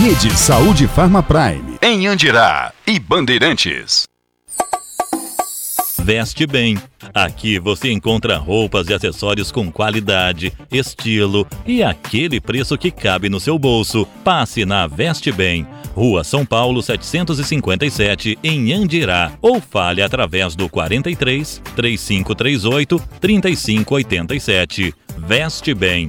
Rede Saúde Farma Prime. Em Andirá e Bandeirantes. Veste Bem. Aqui você encontra roupas e acessórios com qualidade, estilo e aquele preço que cabe no seu bolso. Passe na Veste Bem, Rua São Paulo 757, em Andirá, ou fale através do 43 3538 3587. Veste Bem.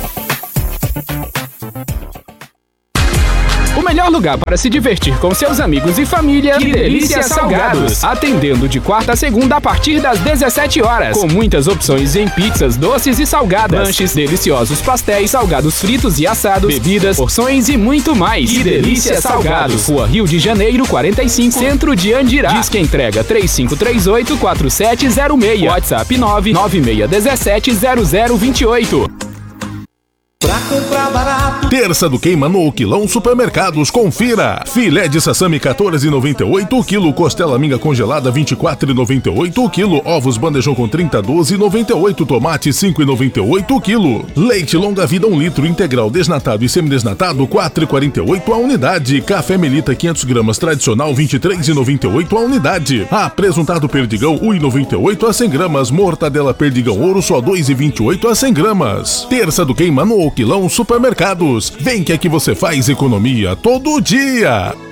O melhor lugar para se divertir com seus amigos e família. Que Delícia Salgados. Atendendo de quarta a segunda a partir das 17 horas. Com muitas opções em pizzas, doces e salgadas. Lanches, deliciosos pastéis, salgados fritos e assados, bebidas, porções e muito mais. Que Delícia Salgados. Rua Rio de Janeiro, 45, Centro de Andirá. Disque entrega 3538-4706. WhatsApp 996170028. Pra comprar barato. Terça do Queima no Quilão Supermercados. Confira. Filé de sassami 14,98 o quilo. Costela minga congelada 24,98 o quilo. Ovos bandejão com 30, 12,98. Tomate 5,98 o quilo. Leite longa vida 1 litro integral desnatado e semidesnatado 4,48 a unidade. Café Melita 500 gramas tradicional 23,98 a unidade. Presuntado Perdigão 1,98 a 100 gramas. Mortadela Perdigão Ouro só 2,28 a 100 gramas. Terça do Queima no Quilão Supermercados. Vem que aqui você faz economia todo dia.